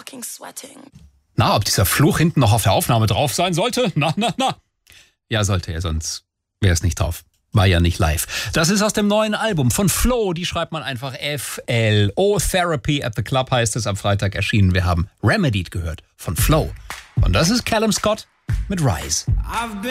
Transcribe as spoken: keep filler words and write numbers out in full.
Na, ob dieser Fluch hinten noch auf der Aufnahme drauf sein sollte? Na, na, na. Ja, sollte er, sonst wäre es nicht drauf. War ja nicht live. Das ist aus dem neuen Album von Flo. Die schreibt man einfach F L O. Therapy at the Club heißt es, am Freitag erschienen. Wir haben Remedied gehört von Flo. Und das ist Callum Scott mit Rise.